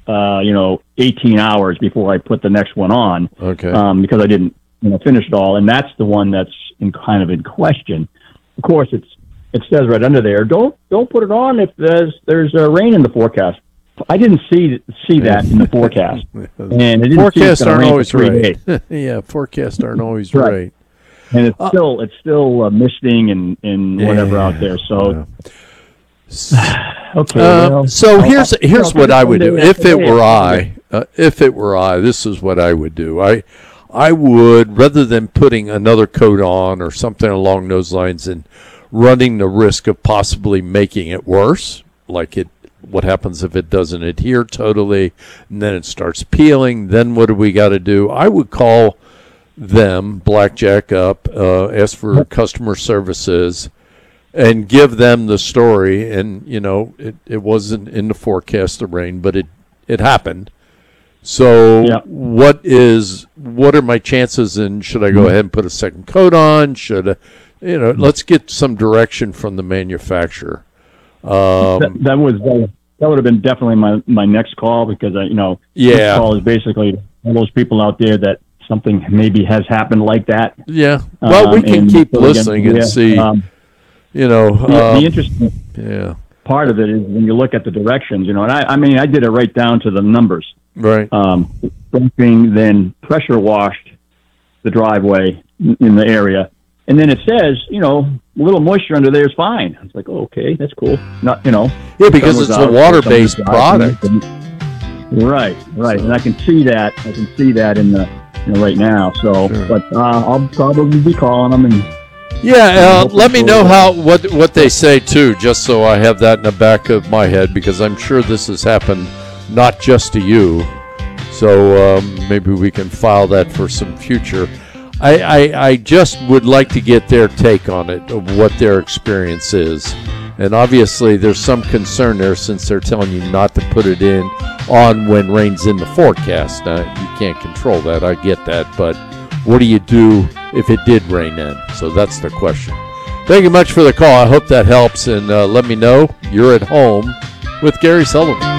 18 hours before I put the next one on. Okay. Because I didn't, finish it all, and that's the one that's kind of in question. Of course, it says right under there, don't put it on if there's rain in the forecast. I didn't see that in the forecast, and it didn't forecasts see aren't always right. Yeah, forecasts aren't always right. And it's still misting and whatever out there. So. Okay. So here's what I would do if it were I. This is what I would do. I would, rather than putting another coat on or something along those lines and running the risk of possibly making it worse, what happens if it doesn't adhere totally and then it starts peeling, then what do we got to do? I would call them, Blackjack, up, ask for customer services, and give them the story. And it wasn't in the forecast of rain, but it happened. So what are my chances, and should I go ahead and put a second coat on? Let's get some direction from the manufacturer. That would have been definitely my next call, because this call is basically all those people out there that something maybe has happened like that. Yeah. Well, we can keep listening and see. The interesting part of it is when you look at the directions, and I did it right down to the numbers. Right. Then pressure washed the driveway in the area. And then it says, a little moisture under there is fine. It's like, okay, that's cool. Not, Yeah, because it's a water-based product. Right. And I can see that. In the right now. So, sure. But I'll probably be calling them and. Yeah, let me know what they say too, just so I have that in the back of my head, because I'm sure this has happened not just to you. So maybe we can file that for some future. I just would like to get their take on it, of what their experience is. And obviously there's some concern there, since they're telling you not to put it on when rain's in the forecast. Now, you can't control that, I get that, but what do you do if it did rain in? So that's the question. Thank you much for the call. I hope that helps, and let me know you're at home with Gary Sullivan.